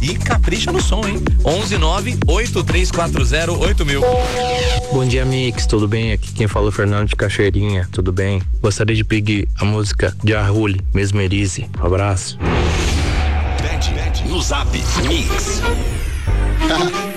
e capricha no som, hein? 11983408000. Bom dia, Mix, tudo bem? Aqui quem fala é o Fernando de Cachoeirinha, tudo bem? Gostaria de pedir a música de Arrule, Mesmerize. Um abraço. No Zap Mix.